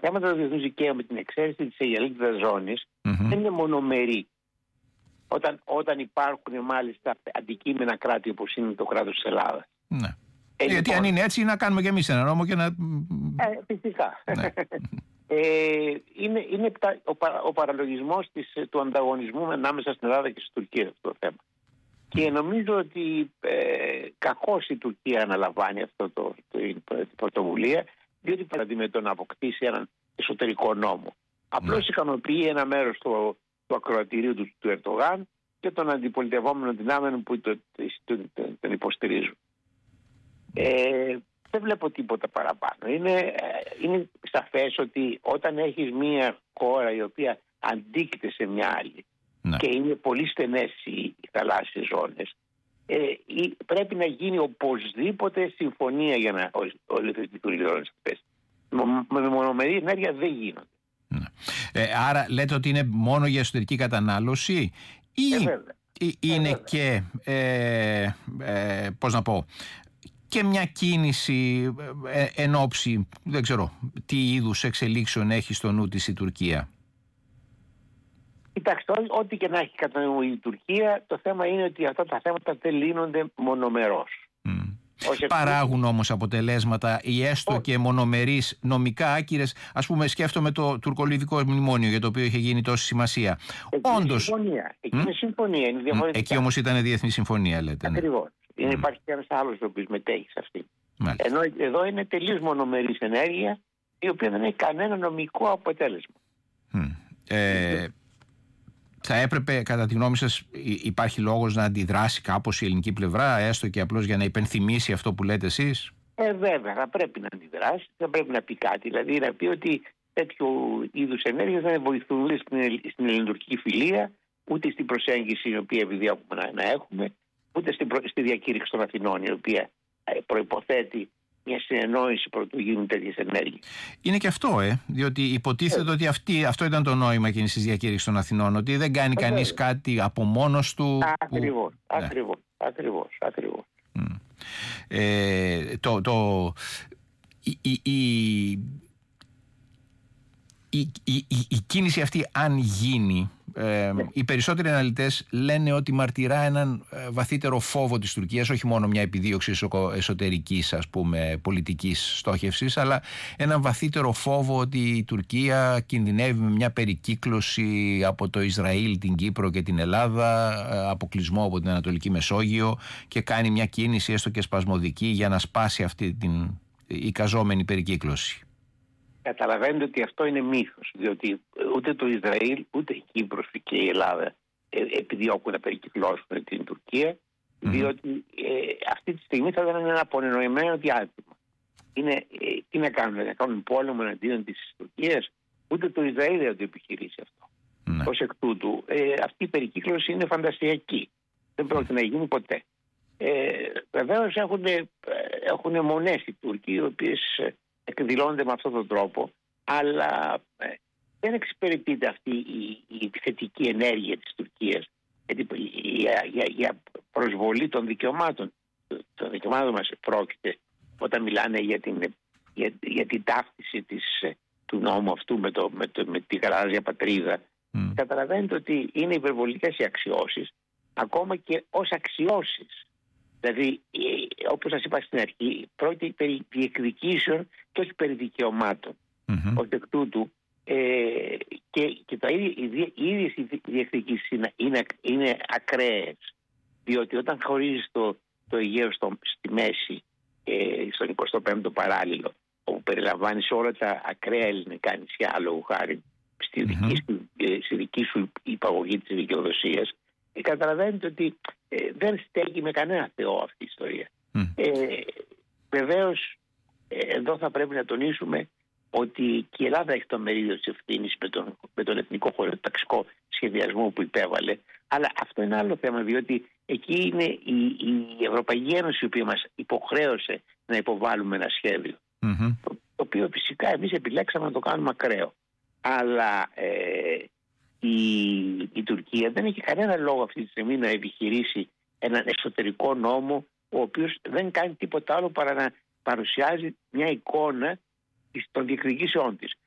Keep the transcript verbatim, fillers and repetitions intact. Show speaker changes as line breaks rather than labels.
θέματα του διεθνούς δικαίου με την εξαίρεση της Αιγελίδας ζώνης
mm-hmm.
δεν είναι μονομερή. Όταν, όταν υπάρχουν μάλιστα αντικείμενα κράτη όπως είναι το κράτος της Ελλάδας.
Ναι. Ε, Γιατί λοιπόν, αν είναι έτσι να κάνουμε και εμείς ένα νόμο και να...
Ε, φυσικά. Ναι. ε, είναι είναι ο, παρα, ο παραλογισμός της, του ανταγωνισμού ανάμεσα στην Ελλάδα και στην Τουρκία αυτό το θέμα. Και νομίζω ότι ε, κακώς η Τουρκία αναλαμβάνει αυτό το, το, το, την πρωτοβουλία, διότι δηλαδή με το να αποκτήσει έναν εσωτερικό νόμο. Απλώς ικανοποιεί ένα μέρος του, του ακροατηρίου του, του Ερντογάν και των αντιπολιτευόμενων δυνάμεων που το, το, το, τον υποστηρίζουν. Ε, δεν βλέπω τίποτα παραπάνω. Είναι, είναι σαφές ότι όταν έχεις μία χώρα η οποία αντίκειται σε μια άλλη, ναι, και είναι πολύ στενές οι θαλάσσιες ζώνες, ε, πρέπει να γίνει οπωσδήποτε συμφωνία για να ολοκληρωθούν οι ζώνες αυτές. Με μονομερή ενέργεια δεν γίνονται.
Ναι. Ε, άρα λέτε ότι είναι μόνο για εσωτερική κατανάλωση ή
ε,
είναι
ε,
και ε, ε, πώς να πω, και μια κίνηση ε, εν όψη, δεν ξέρω τι είδους εξελίξεων έχει στο νου της η Τουρκία?
Κοιτάξτε, ό,τι και να έχει κατά νου η Τουρκία, το θέμα είναι ότι αυτά τα θέματα δεν λύνονται μονομερώς.
Mm. Παράγουν όμως αποτελέσματα ή έστω και μονομερείς νομικά άκυρες? Ας πούμε, σκέφτομαι το τουρκολιβικό μνημόνιο για το οποίο είχε γίνει τόση σημασία.
Εκεί
Όντως.
Είναι συμφωνία. Εκεί είναι συμφωνία. Είναι διαφορετικά.
Εκεί όμως ήταν διεθνή συμφωνία, λέτε.
Ακριβώς. Ναι. Mm. Υπάρχει και ένας άλλος ο οποίος μετέχει σε αυτή. Μάλιστα. Ενώ εδώ είναι τελείως μονομερής ενέργεια, η οποία δεν έχει κανένα νομικό αποτέλεσμα.
Mm. Ε, Θα έπρεπε, κατά τη γνώμη σας, υπάρχει λόγος να αντιδράσει κάπως η ελληνική πλευρά, έστω και απλώς για να υπενθυμίσει αυτό που λέτε εσείς?
Ε, βέβαια, θα πρέπει να αντιδράσει, θα πρέπει να πει κάτι. Δηλαδή να πει ότι τέτοιου είδους ενέργειες δεν βοηθούν ούτε στην ελληνοτουρκική φιλία, ούτε στην προσέγγιση η οποία επιδιώκουμε να, να έχουμε, ούτε στην προ, στη διακήρυξη των Αθηνών, η οποία προϋποθέτει μια συνεννόηση πρωτού γίνουν τέτοιες ενέργειες.
Είναι και αυτό, ε, διότι υποτίθεται ε. ότι αυτή, αυτό ήταν το νόημα εκείνης της διακήρυξης των Αθηνών, ότι δεν κάνει ε, κανείς ε. κάτι από μόνος του.
Ακριβώς, που... ακριβώς, ναι. ακριβώς, ακριβώς.
Mm. Ε, το, το, η, η, η, η, η, η, η κίνηση αυτή, αν γίνει, ε, ναι. οι περισσότεροι αναλυτές λένε ότι μαρτυρά έναν βαθύτερο φόβο της Τουρκίας, όχι μόνο μια επιδίωξη εσωτερικής, ας πούμε, πολιτικής στόχευσης, αλλά έναν βαθύτερο φόβο ότι η Τουρκία κινδυνεύει με μια περικύκλωση από το Ισραήλ, την Κύπρο και την Ελλάδα, αποκλεισμό από την Ανατολική Μεσόγειο, και κάνει μια κίνηση έστω και σπασμωδική για να σπάσει αυτή την εικαζόμενη περικύκλωση.
Καταλαβαίνετε ότι αυτό είναι μύθος, διότι ούτε το Ισραήλ, ούτε η Κύπρος και η Ελλάδα επιδιώκουν να περικυκλώσουν την Τουρκία, mm-hmm. διότι ε, αυτή τη στιγμή θα ήταν ένα απονενοημένο διάστημα. Είναι, ε, τι να κάνουν, να κάνουν πόλεμο εναντίον της Τουρκίας? Ούτε το Ισραήλ δεν το επιχειρήσει αυτό. Mm-hmm. Ως εκ τούτου, ε, αυτή η περικύκλωση είναι φαντασιακή. Δεν πρόκειται mm-hmm. να γίνει ποτέ. Ε, βεβαίως έχουν, έχουν μονές οι Τούρκοι, οι οποίες εκδηλώνονται με αυτόν τον τρόπο, αλλά ε, δεν εξυπηρετείται αυτή η, η θετική ενέργεια της Τουρκίας για, για, για προσβολή των δικαιωμάτων. Των δικαιωμάτων μας πρόκειται όταν μιλάνε για την, για, για την ταύτιση της, του νόμου αυτού με, το, με, το, με τη γαλάζια πατρίδα. Mm. Καταλαβαίνετε ότι είναι υπερβολικές οι αξιώσεις, ακόμα και ως αξιώσεις. Δηλαδή, όπως σας είπα στην αρχή, πρόκειται περί διεκδικήσεων και όχι περί δικαιωμάτων. Mm-hmm. Ως εκ τούτου, ε, και, και τα ίδια, οι ίδιες οι διεκδικήσεις είναι, είναι, είναι ακραίες. Διότι όταν χωρίζεις το, το Αιγαίο στο, στη μέση, ε, στον εικοστό πέμπτο παράλληλο, όπου περιλαμβάνεις όλα τα ακραία ελληνικά νησιά, λόγου χάρη, στη δική, mm-hmm. σου, ε, στη δική σου υπαγωγή της δικαιοδοσίας, ε, καταλαβαίνετε ότι ε, δεν στέκει με κανένα θεό αυτή η ιστορία. Mm. Ε, βεβαίως, ε, εδώ θα πρέπει να τονίσουμε ότι και η Ελλάδα έχει το μερίδιο της ευθύνης με τον, με τον εθνικό χωροταξικό σχεδιασμό που υπέβαλε. Αλλά αυτό είναι άλλο θέμα, διότι εκεί είναι η, η Ευρωπαϊκή Ένωση η οποία μας υποχρέωσε να υποβάλουμε ένα σχέδιο. Mm-hmm. Το, το οποίο φυσικά εμείς επιλέξαμε να το κάνουμε ακραίο. Αλλά ε, η, η Τουρκία δεν έχει κανένα λόγο αυτή τη στιγμή να επιχειρήσει έναν εσωτερικό νόμο, ο οποίος δεν κάνει τίποτα άλλο παρά να παρουσιάζει μια εικόνα των διεκδικήσεών της.